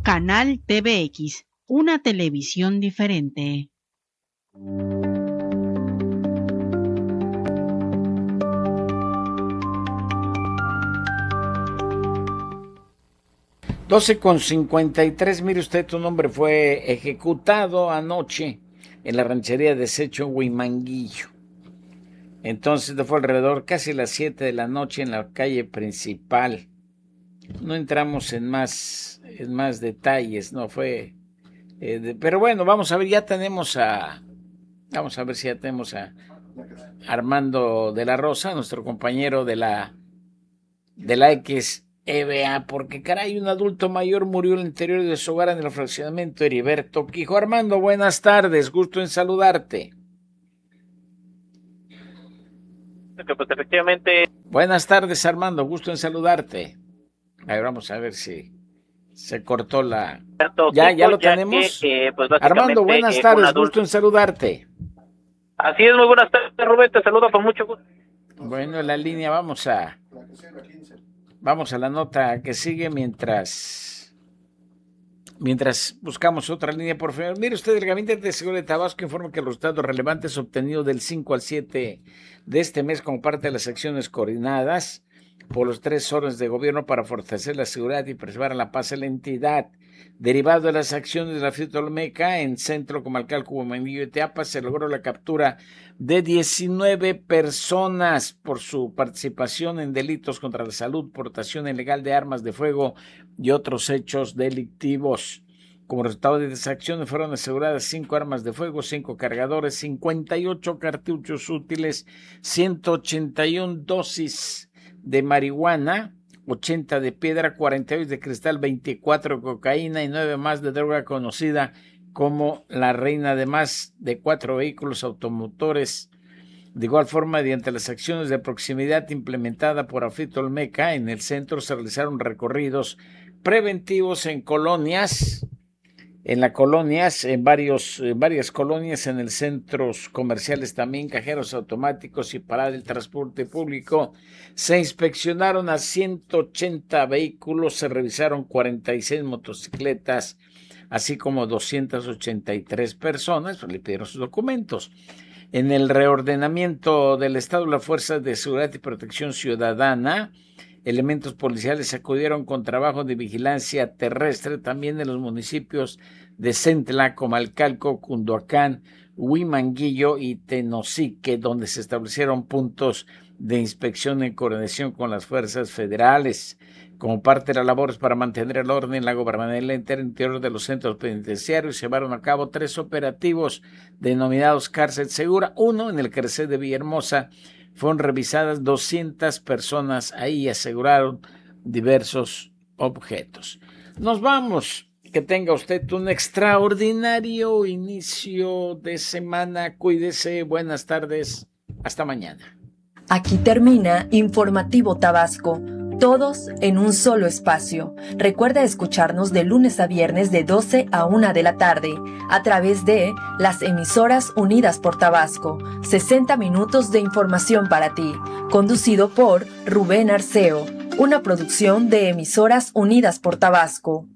Canal TVX, una televisión diferente. $12:53. Mire usted, un hombre fue ejecutado anoche en la ranchería de Desecho, Huimanguillo. Entonces fue alrededor casi las 7 de la noche en la calle principal. No entramos en más detalles, no fue. Pero bueno, vamos a ver, vamos a ver si ya tenemos a Armando de la Rosa, nuestro compañero de la XEBA, porque caray, un adulto mayor murió en el interior de su hogar en el fraccionamiento Heriberto Quijo. Armando, buenas tardes, gusto en saludarte. Pues efectivamente. Buenas tardes, Armando, gusto en saludarte. A ver, vamos a ver si se cortó la... ¿Ya lo tenemos? Pues Armando, buenas tardes, gusto en saludarte. Así es, muy buenas tardes, Rubén, te saludo con mucho gusto. Bueno, en la línea vamos a la nota que sigue mientras buscamos otra línea, por favor. Mire usted, el Gabinete de Seguridad de Tabasco informa que los resultados relevantes obtenidos del 5 al 7 de este mes como parte de las acciones coordinadas por los 3 órdenes de gobierno para fortalecer la seguridad y preservar la paz en la entidad. Derivado de las acciones de la FIT Olmeca en Centro Comarcal Huimanguillo y Teapa, se logró la captura de 19 personas por su participación en delitos contra la salud, portación ilegal de armas de fuego y otros hechos delictivos. Como resultado de estas acciones fueron aseguradas 5 armas de fuego, 5 cargadores, 58 cartuchos útiles, 181 dosis de marihuana, 80 de piedra, 48 de cristal, 24 de cocaína y 9 más de droga conocida como la reina, además de 4 vehículos automotores. De igual forma, mediante las acciones de proximidad implementada por AFIT Olmeca, en el centro se realizaron recorridos preventivos en colonias, en varias colonias, en el centros comerciales también, cajeros automáticos y parada del transporte público. Se inspeccionaron a 180 vehículos, se revisaron 46 motocicletas, así como 283 personas, le pidieron sus documentos. En el reordenamiento del Estado, las Fuerzas de Seguridad y Protección Ciudadana, elementos policiales acudieron con trabajo de vigilancia terrestre también en los municipios de Centla, Comalcalco, Cunduacán, Huimanguillo y Tenosique, donde se establecieron puntos de inspección en coordinación con las fuerzas federales. Como parte de las labores para mantener el orden en la gobernabilidad interior de los centros penitenciarios, se llevaron a cabo 3 operativos denominados Cárcel Segura. Uno en el Crescer de Villahermosa. Fueron revisadas 200 personas ahí y aseguraron diversos objetos. Nos vamos. Que tenga usted un extraordinario inicio de semana. Cuídese. Buenas tardes. Hasta mañana. Aquí termina Informativo Tabasco. Todos en un solo espacio. Recuerda escucharnos de lunes a viernes de 12 a 1 de la tarde a través de las emisoras Unidas por Tabasco. 60 minutos de información para ti. Conducido por Rubén Arceo. Una producción de Emisoras Unidas por Tabasco.